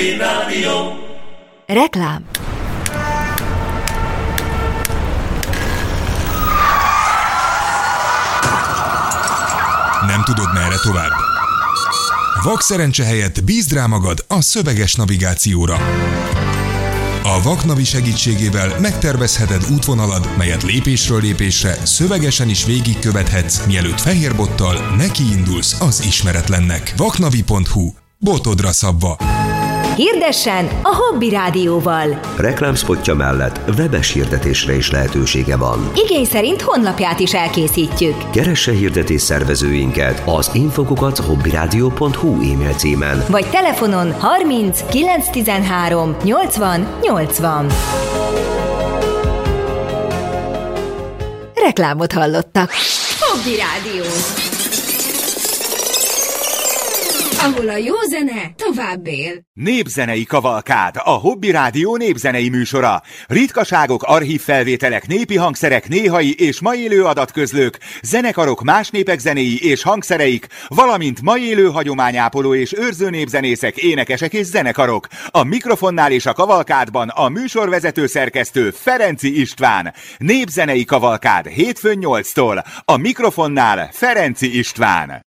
Hobby Rádió. Reklám. Nem tudod, merre tovább? Vakszerencse helyett bízd rá magad a szöveges navigációra. A Vaknavi segítségével megtervezheted útvonalad, melyet lépésről lépésre szövegesen is végigkövethetsz, mielőtt fehér bottal nekiindulsz az ismeretlennek. Vaknavi.hu. Botodra szabva. Hirdessen a Hobby Rádióval. Reklámszpotja mellett webes hirdetésre is lehetősége van. Igény szerint honlapját is elkészítjük. Keresse hirdetés szervezőinket az info@hobbyradio.hu e-mail címen. Vagy telefonon 30 913 80 80. Reklámot hallottak. Hobby Rádió. Ahol a jó zene tovább él. Népzenei kavalkád, a Hobby Rádió népzenei műsora. Ritkaságok, archívfelvételek, népi hangszerek, néhai és mai élő adatközlők, zenekarok, más népek zenéi és hangszereik, valamint mai élő hagyományápoló és őrző népzenészek, énekesek és zenekarok. A mikrofonnál és a kavalkádban a műsorvezető szerkesztő Ferenci István. Népzenei kavalkád hétfőn 8-tól. A mikrofonnál Ferenci István.